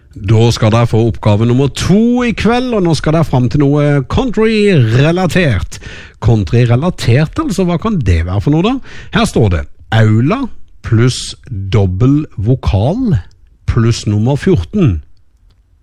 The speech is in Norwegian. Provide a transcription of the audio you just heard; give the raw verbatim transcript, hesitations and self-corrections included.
Da skal dere få oppgave nummer to i kveld, og nå skal dere frem til noe country-relatert. Country-relatert, altså, hva kan det være for noe da? Her står det aula pluss dobbel vokal pluss nummer fjorten.